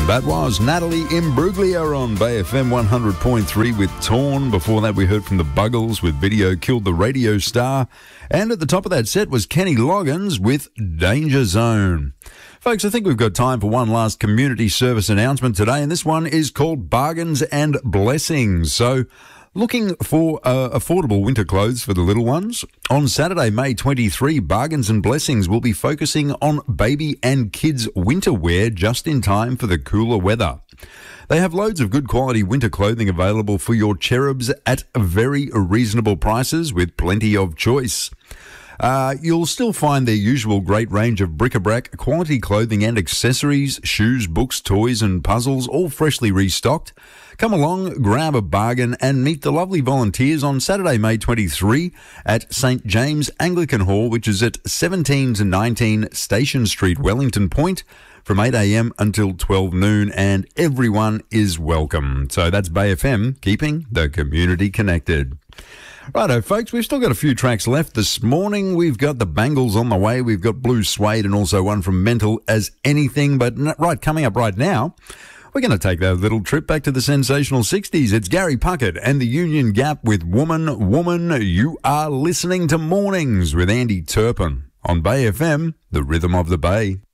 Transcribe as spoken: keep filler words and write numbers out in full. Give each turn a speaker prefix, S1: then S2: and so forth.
S1: That was Natalie Imbruglia on Bay F M one hundred point three with Torn. Before that, we heard from the Buggles with Video Killed the Radio Star. And at the top of that set was Kenny Loggins with Danger Zone. Folks, I think we've got time for one last community service announcement today, and this one is called Bargains and Blessings. So, looking for uh, affordable winter clothes for the little ones? On Saturday, May twenty-third, Bargains and Blessings will be focusing on baby and kids' winter wear just in time for the cooler weather. They have loads of good quality winter clothing available for your cherubs at very reasonable prices with plenty of choice. Uh, you'll still find their usual great range of bric-a-brac, quality clothing and accessories, shoes, books, toys and puzzles, all freshly restocked. Come along, grab a bargain and meet the lovely volunteers on Saturday, May twenty-third at Saint James Anglican Hall, which is at seventeen to nineteen Station Street, Wellington Point, from eight a m until twelve noon, and everyone is welcome. So that's Bay F M, keeping the community connected. Righto, folks, we've still got a few tracks left this morning. We've got the Bangles on the way. We've got Blue Suede and also one from Mental as Anything. But right, coming up right now, we're going to take that little trip back to the sensational sixties. It's Gary Puckett and the Union Gap with Woman, Woman. You are listening to Mornings with Andy Turpin on Bay F M, the rhythm of the Bay.